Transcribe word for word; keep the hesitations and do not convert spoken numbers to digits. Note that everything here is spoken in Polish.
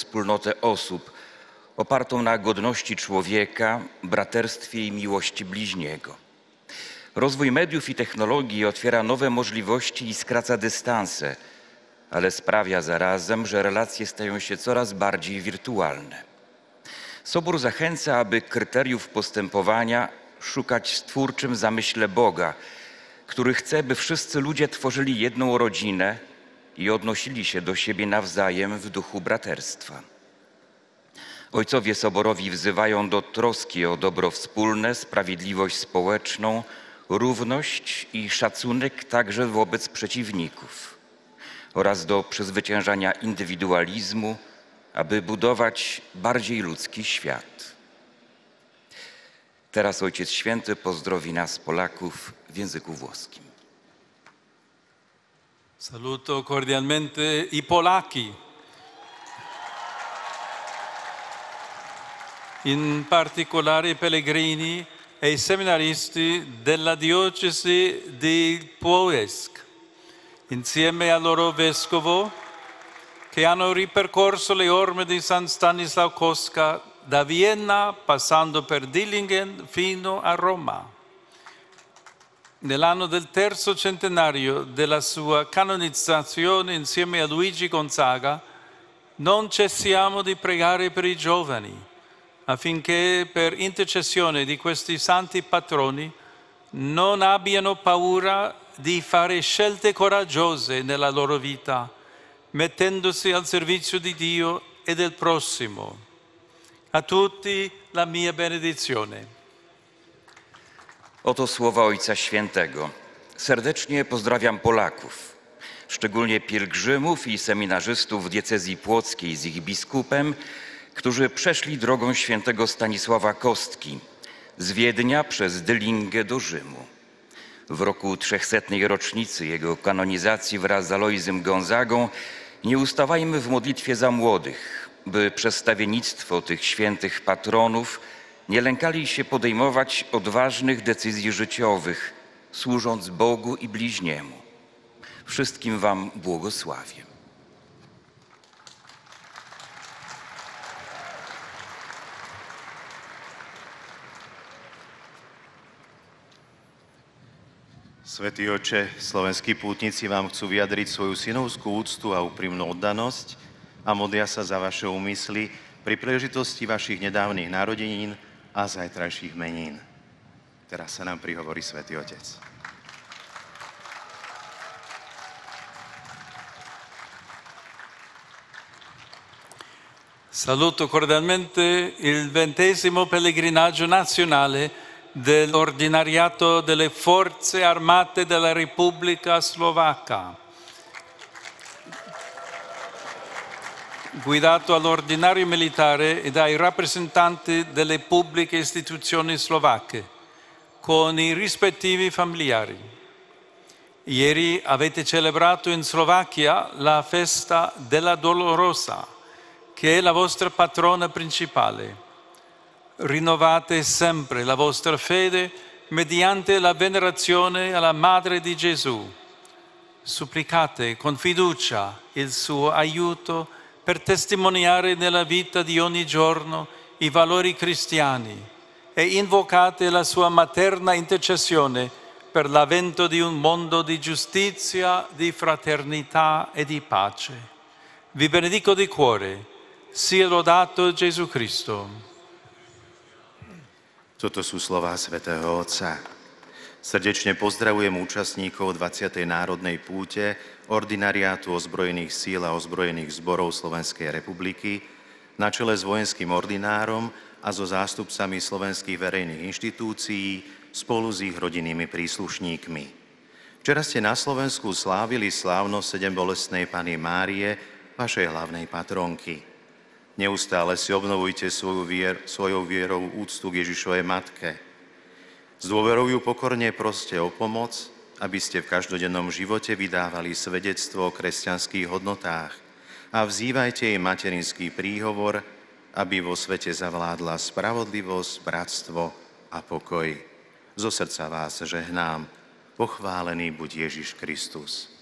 wspólnotę osób opartą na godności człowieka, braterstwie i miłości bliźniego. Rozwój mediów i technologii otwiera nowe możliwości i skraca dystanse, ale sprawia zarazem, że relacje stają się coraz bardziej wirtualne. Sobór zachęca, aby kryteriów postępowania szukać w twórczym zamyśle Boga, który chce, by wszyscy ludzie tworzyli jedną rodzinę i odnosili się do siebie nawzajem w duchu braterstwa. Ojcowie soborowi wzywają do troski o dobro wspólne, sprawiedliwość społeczną, równość i szacunek także wobec przeciwników oraz do przezwyciężania indywidualizmu, aby budować bardziej ludzki świat. Teraz Ojciec Święty pozdrowi nas, Polaków, w języku włoskim. Saluto cordialmente i Polacchi, in particolare i pellegrini e i seminaristi della diocesi di Płoiești, insieme al loro vescovo, che hanno ripercorso le orme di San Stanislao Kostka da Vienna passando per Dillingen fino a Roma. Nell'anno del terzo centenario della sua canonizzazione insieme a Luigi Gonzaga non cessiamo di pregare per i giovani, affinché per intercessione di questi santi patroni non abbiano paura di fare scelte coraggiose nella loro vita, mettendosi al servizio di Dio e del prossimo. A tutti la mia benedizione. Oto słowa Ojca Świętego. Serdecznie pozdrawiam Polaków, szczególnie pielgrzymów i seminarzystów diecezji płockiej z ich biskupem, którzy przeszli drogą świętego Stanisława Kostki z Wiednia przez Dylingę do Rzymu. W roku trzechsetnej rocznicy jego kanonizacji wraz z Alojzym Gonzagą nie ustawajmy w modlitwie za młodych, by przedstawiennictwo tych świętych patronów nie lękali się podejmować odważnych decyzji życiowych, służąc Bogu i bliźniemu. Wszystkim wam błogosławię. Svätý Otče, slovenskí pútnici vám chcú vyjadriť svoju synovskú úctu a úprimnú oddanosť a modlia sa za vaše úmysly pri príležitosti vašich nedávnych narodenín a zajtrajších menín. Teraz sa nám prihovorí Svätý Otec. Saluto cordialmente il ventesimo pellegrinaggio nazionale dell'Ordinariato delle Forze Armate della Repubblica Slovacca, guidato all'ordinario militare e dai rappresentanti delle pubbliche istituzioni slovacche, con i rispettivi familiari. Ieri avete celebrato in Slovacchia la festa della Dolorosa, che è la vostra patrona principale. Rinnovate sempre la vostra fede mediante la venerazione alla Madre di Gesù. Supplicate con fiducia il suo aiuto per testimoniare nella vita di ogni giorno i valori cristiani e invocate la sua materna intercessione per l'avvento di un mondo di giustizia, di fraternità e di pace. Vi benedico di cuore. Sia lodato Gesù Cristo. Toto sú slová svätého Otca. Srdečne pozdravujem účastníkov dvadsiatej národnej púte Ordinariátu ozbrojených síl a ozbrojených zborov Slovenskej republiky na čele s vojenským ordinárom a so zástupcami slovenských verejných inštitúcií spolu s ich rodinnými príslušníkmi. Včera ste na Slovensku slávili slávnosť sedembolestnej Panny Márie, vašej hlavnej patronky. Neustále si obnovujte svoju vier, svojou vierou úctu k Ježišovej matke. S dôverou ju pokorne proste o pomoc, aby ste v každodennom živote vydávali svedectvo o kresťanských hodnotách a vzývajte jej materinský príhovor, aby vo svete zavládla spravodlivosť, bratstvo a pokoj. Zo srdca vás žehnám. Pochválený buď Ježiš Kristus.